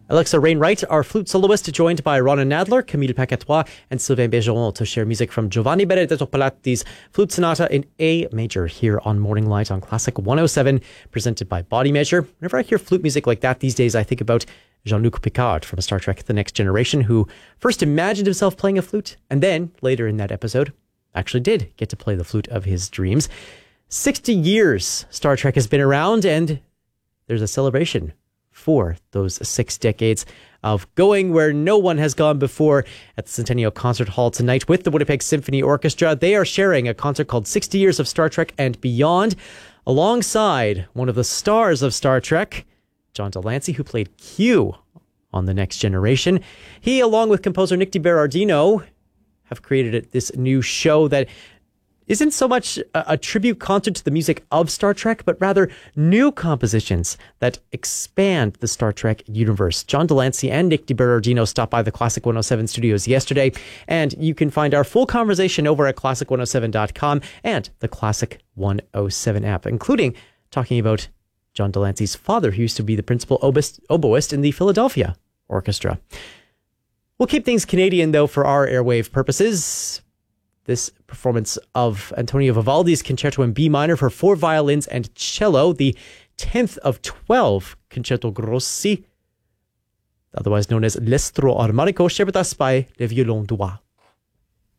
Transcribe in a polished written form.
Alexa Rainwright, our flute soloist, joined by Ronan Nadler, Camille Pacatois, and Sylvain Bergeron to share music from Giovanni Benedetto Palatti's Flute Sonata in A major here on Morning Light on Classic 107, presented by Body Measure. Whenever I hear flute music like that these days, I think about Jean-Luc Picard from Star Trek The Next Generation, who first imagined himself playing a flute, and then, later in that episode, actually did get to play the flute of his dreams. 60 years Star Trek has been around, and there's a celebration for those 6 decades of going where no one has gone before at the Centennial Concert Hall tonight with the Winnipeg Symphony Orchestra. They are sharing a concert called 60 Years of Star Trek and Beyond, alongside one of the stars of Star Trek, John de Lancie, who played Q on The Next Generation. He, along with composer Nick DiBerardino, have created this new show that isn't so much a tribute concert to the music of Star Trek, but rather new compositions that expand the Star Trek universe. John de Lancie and Nick DiBerardino stopped by the Classic 107 studios yesterday, and you can find our full conversation over at classic107.com and the Classic 107 app, including talking about John de Lancie's father, who used to be the principal oboist in the Philadelphia Orchestra. We'll keep things Canadian, though, for our airwave purposes. This performance of Antonio Vivaldi's Concerto in B minor for 4 violins and cello, the 10th of 12 Concerto Grossi, otherwise known as L'Estro Armonico, shared with us by Le Violon Droit.